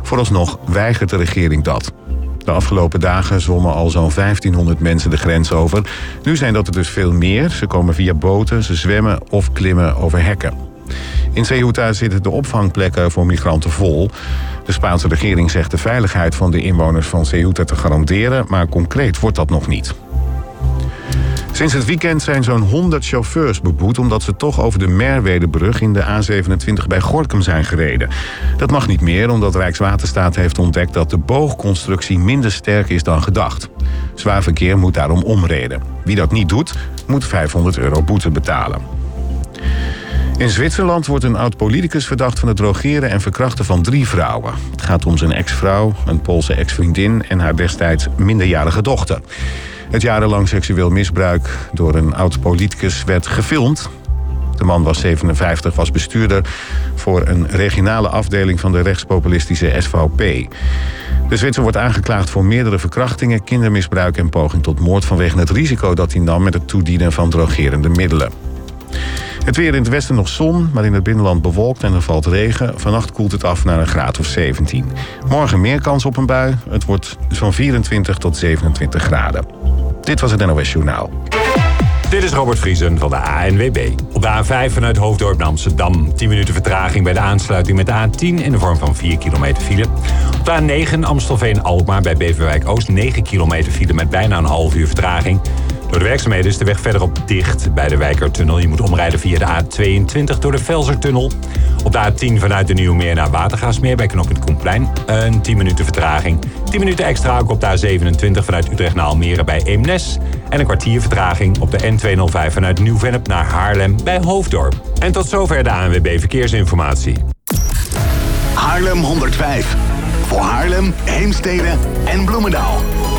Vooralsnog weigert de regering dat. De afgelopen dagen zwommen al zo'n 1500 mensen de grens over. Nu zijn dat er dus veel meer. Ze komen via boten, ze zwemmen of klimmen over hekken. In Ceuta zitten de opvangplekken voor migranten vol. De Spaanse regering zegt de veiligheid van de inwoners van Ceuta te garanderen, maar concreet wordt dat nog niet. Sinds het weekend zijn zo'n 100 chauffeurs beboet omdat ze toch over de Merwedebrug in de A27 bij Gorinchem zijn gereden. Dat mag niet meer omdat Rijkswaterstaat heeft ontdekt dat de boogconstructie minder sterk is dan gedacht. Zwaar verkeer moet daarom omreden. Wie dat niet doet, moet €500 boete betalen. In Zwitserland wordt een oud-politicus verdacht van het drogeren en verkrachten van 3 vrouwen. Het gaat om zijn ex-vrouw, een Poolse ex-vriendin en haar destijds minderjarige dochter. Het jarenlang seksueel misbruik door een oud-politicus werd gefilmd. De man was 57, was bestuurder voor een regionale afdeling van de rechtspopulistische SVP. De Zwitser wordt aangeklaagd voor meerdere verkrachtingen, kindermisbruik en poging tot moord vanwege het risico dat hij nam met het toedienen van drogerende middelen. Het weer in het westen nog zon, maar in het binnenland bewolkt en er valt regen. Vannacht koelt het af naar een graad of 17. Morgen meer kans op een bui. Het wordt zo'n 24 tot 27 graden. Dit was het NOS Journaal. Dit is Robert Vriesen van de ANWB. Op de A5 vanuit Hoofddorp naar Amsterdam. 10 minuten vertraging bij de aansluiting met de A10 in de vorm van 4 kilometer file. Op de A9 Amstelveen-Alkmaar bij Beverwijk-Oost 9 kilometer file met bijna een half uur vertraging. Door de werkzaamheden is de weg verderop dicht bij de Wijkertunnel. Je moet omrijden via de A22 door de Velsertunnel. Op de A10 vanuit de Nieuwmeer naar Watergaasmeer bij knooppunt Koenplein. Een 10 minuten vertraging. 10 minuten extra ook op de A27 vanuit Utrecht naar Almere bij Eemnes. En een kwartier vertraging op de N205 vanuit Nieuw-Vennep naar Haarlem bij Hoofddorp. En tot zover de ANWB Verkeersinformatie. Haarlem 105. Voor Haarlem, Heemstede en Bloemendaal.